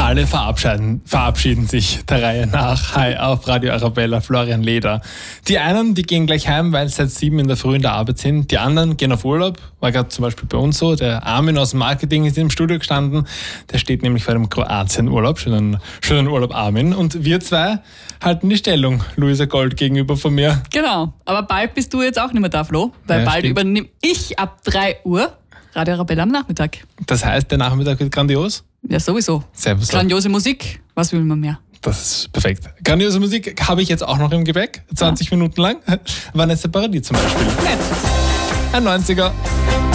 Alle verabschieden sich der Reihe nach. Hi, auf Radio Arabella, Florian Leder. Die einen, die gehen gleich heim, weil sie seit 7 in der Früh in der Arbeit sind. Die anderen gehen auf Urlaub. War gerade zum Beispiel bei uns so. Der Armin aus dem Marketing ist im Studio gestanden. Der steht nämlich vor dem Kroatien-Urlaub. Schönen Urlaub, Armin. Und wir zwei halten die Stellung, Luisa Gold gegenüber von mir. Genau, aber bald bist du jetzt auch nicht mehr da, Flo. Weil bald übernehme ich ab 3 Uhr Radio Arabella am Nachmittag. Das heißt, der Nachmittag wird grandios? Ja, sowieso. Servus. Grandiose Musik, was will man mehr? Das ist perfekt. Grandiose Musik habe ich jetzt auch noch im Gepäck, 20 Minuten lang. Vanessa Paradis zum Beispiel. Nett. Ein 90er.